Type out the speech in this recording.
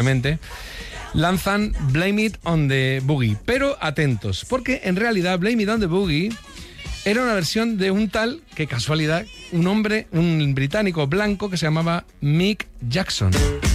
lanzan Blame It on the Boogie. Pero atentos, porque en realidad Blame It on the Boogie era una versión de un tal, qué casualidad, un británico blanco que se llamaba Mick Jackson.